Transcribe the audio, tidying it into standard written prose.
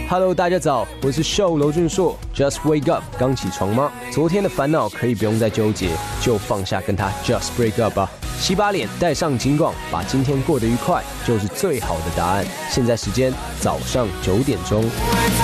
Hello， 大家早，我是秀娄俊硕。Just wake up， 刚起床吗？昨天的烦恼可以不用再纠结，就放下，跟他 Just break up 吧。洗把脸，带上金光，把今天过得愉快，就是最好的答案。现在时间早上9点钟。